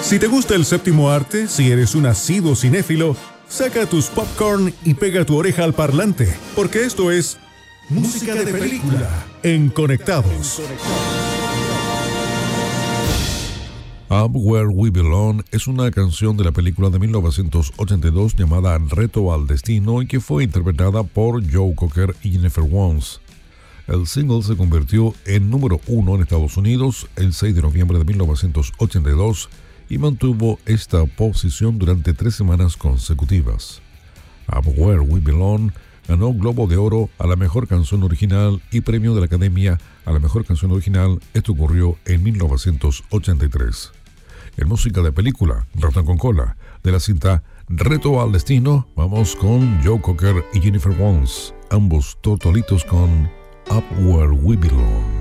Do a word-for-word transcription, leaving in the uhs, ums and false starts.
Si te gusta el séptimo arte, si eres un asiduo cinéfilo, saca tus popcorn y pega tu oreja al parlante, porque esto es Música de Película en Conectados. Up Where We Belong es una canción de la película de mil novecientos ochenta y dos llamada Reto al Destino y que fue interpretada por Joe Cocker y Jennifer Warnes. El single se convirtió en número uno en Estados Unidos el seis de noviembre de mil novecientos ochenta y dos y mantuvo esta posición durante tres semanas consecutivas. Up Where We Belong ganó Globo de Oro a la mejor canción original y premio de la Academia a la mejor canción original. Esto ocurrió en mil novecientos ochenta y tres. En música de película, Ratón con Cola, de la cinta Reto al Destino, vamos con Joe Cocker y Jennifer Warnes, ambos totalitos con Up Where We Belong.